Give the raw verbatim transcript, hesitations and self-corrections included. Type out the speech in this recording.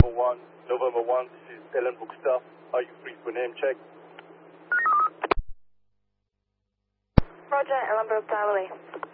one, November one, this is Ellenbrook staff. Are you free for name check? Roger, Ellenbrook, dial away.